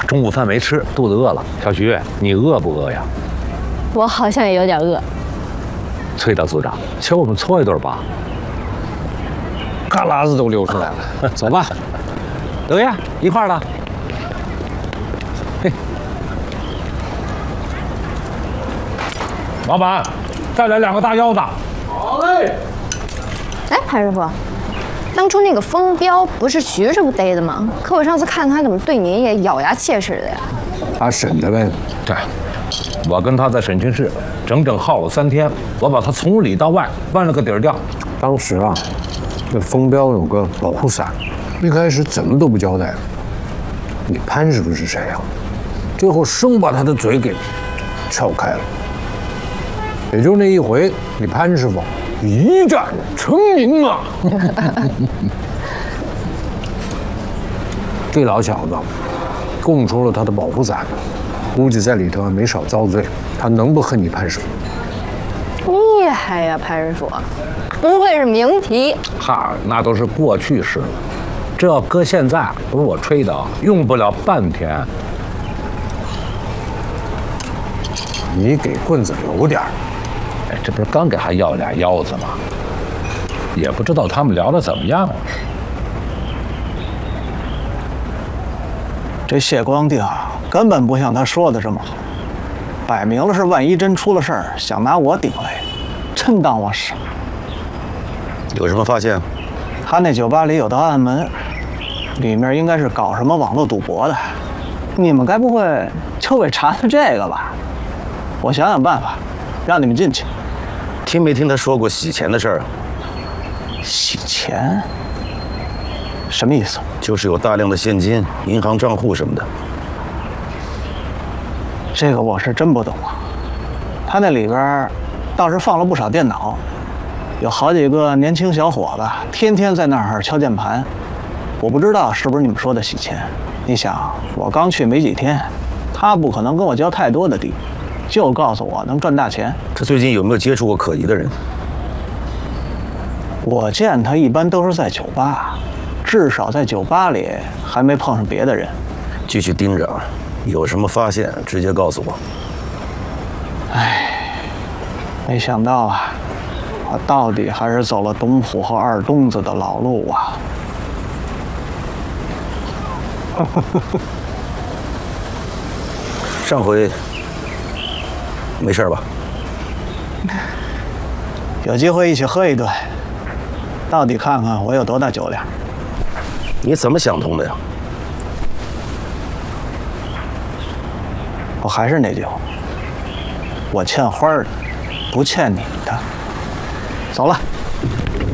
中午饭没吃，肚子饿了。小徐，你饿不饿呀？ 我好像也有点饿。 崔大组长，请我们搓一顿吧。 嘎喇子都流出来了，走吧。 德爷，一块儿的。嘿， 老板，再来2个大腰子。好嘞。 哎，潘师傅，当初那个风彪不是徐师傅逮的吗？可我上次看他怎么对您也咬牙切齿的呀？ 他审的呗。 对，我跟他在审讯室整整耗了3天，我把他从里到外问了个底儿掉。 当时啊，这风彪有个保护伞，一开始怎么都不交代。你潘师傅是谁呀？最后生把他的嘴给撬开了。也就那一回，你潘师傅一战成名啊！这老小子供出了他的保护伞，估计在里头没少遭罪。他能不恨你潘师傅？ 厉害呀，潘师傅，不愧是名题。 哈，那都是过去式了。这要搁现在，不是我吹的，用不了半天。 你给棍子留点儿。 哎，这不是刚给他要俩腰子吗？也不知道他们聊得怎么样了。 这谢光定啊，根本不像他说的这么好，摆明了是万一真出了事儿，想拿我顶来，真当我傻。 有什么发现？ 他那酒吧里有道暗门，里面应该是搞什么网络赌博的。你们该不会就为查的这个吧？我想想办法，让你们进去。 听没听他说过洗钱的事儿？ 洗钱？什么意思？ 就是有大量的现金、银行账户什么的。 这个我是真不懂啊。他那里边倒是放了不少电脑，有好几个年轻小伙子天天在那儿敲键盘。我不知道是不是你们说的洗钱。你想，我刚去没几天，他不可能跟我交太多的地，就告诉我能赚大钱。 他最近有没有接触过可疑的人？ 我见他一般都是在酒吧，至少在酒吧里还没碰上别的人。 继续盯着啊，有什么发现直接告诉我。 唉，没想到啊，我到底还是走了董虎和二东子的老路啊。 上回没事吧？ 有机会一起喝一顿，到底看看我有多大酒量。 你怎么想通的呀？ 我还是那句话，我欠花的，不欠你的。走了。